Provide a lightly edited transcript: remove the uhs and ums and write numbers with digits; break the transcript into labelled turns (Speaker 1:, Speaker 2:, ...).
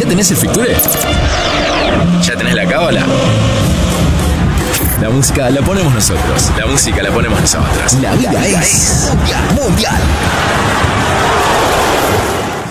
Speaker 1: tenés el ficture? ¿Ya tenés la cábala? La música la ponemos nosotros. La música la ponemos nosotros. La vida es